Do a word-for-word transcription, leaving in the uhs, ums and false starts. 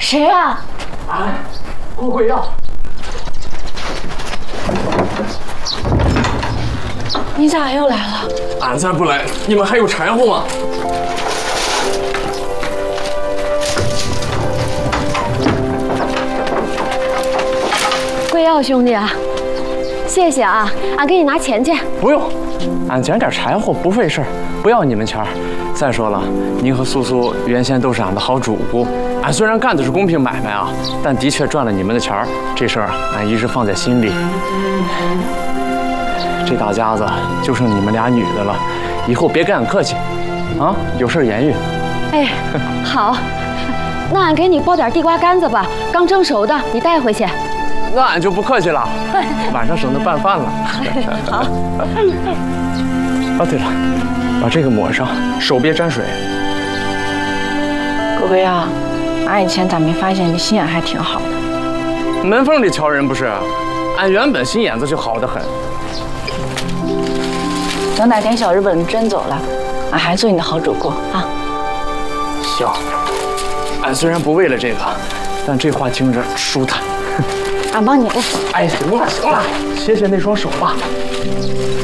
谁啊？ 俺郭贵耀。 你咋又来了？ 俺再不来，你们还有柴火吗？ 贵耀兄弟啊，谢谢啊，俺给你拿钱去。 不用，俺捡点柴火不费事儿，不要你们钱儿。再说了，您和苏苏原先都是俺的好主顾，俺虽然干的是公平买卖啊，但的确赚了你们的钱儿，这事儿俺一直放在心里。这大家子就剩你们俩女的了，以后别跟俺客气，啊，有事言语。 哎，好，那俺给你包点地瓜干子吧，刚蒸熟的，你带回去。 那俺就不客气了，晚上省得拌饭了。 好。 哦，对了，把这个抹上，手别沾水。 郭贵耀，俺以前咋没发现你心眼还挺好的？ 门缝里瞧人不是？俺原本心眼子就好得很。 等哪天小日本真走了，俺还做你的好主顾啊。 行，俺虽然不为了这个，但这话听着舒坦。 俺帮你。 哎，行了行了，歇歇那双手吧。